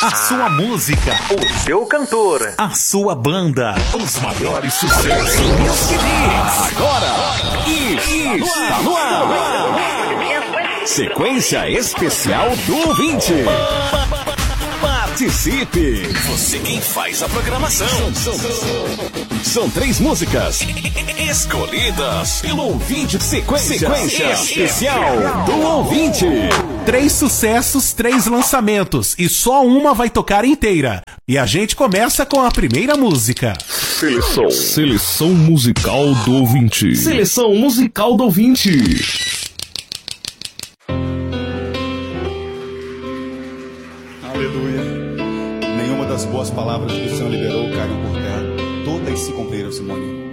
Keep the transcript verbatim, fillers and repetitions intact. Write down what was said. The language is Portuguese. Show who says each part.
Speaker 1: A sua música,
Speaker 2: o seu cantor,
Speaker 1: a sua banda, os maiores sucessos.
Speaker 3: Agora, está no ar. Sequência especial do ouvinte. Participe!
Speaker 1: Você quem faz a programação.
Speaker 3: São, são, são três músicas escolhidas pelo ouvinte. Sequência, Sequência especial do ouvinte.
Speaker 1: Três sucessos, três lançamentos e só uma vai tocar inteira. E a gente começa com a primeira música.
Speaker 4: Seleção. Seleção musical do ouvinte.
Speaker 3: Seleção musical do ouvinte.
Speaker 5: Aleluia. Nenhuma das boas palavras que o Senhor liberou caiam por terra. Todas se cumpriram, Simone.